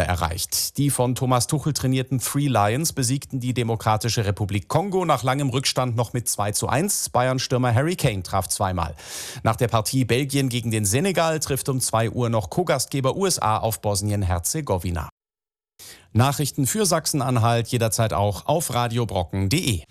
Finale erreicht. Die von Thomas Tuchel trainierten Three Lions besiegten die Demokratische Republik Kongo nach langem Rückstand noch mit 2:1. Bayern-Stürmer Harry Kane traf zweimal. Nach der Partie Belgien gegen den Senegal trifft um 2 Uhr noch Co-Gastgeber USA auf Bosnien-Herzegowina. Nachrichten für Sachsen-Anhalt jederzeit auch auf radiobrocken.de.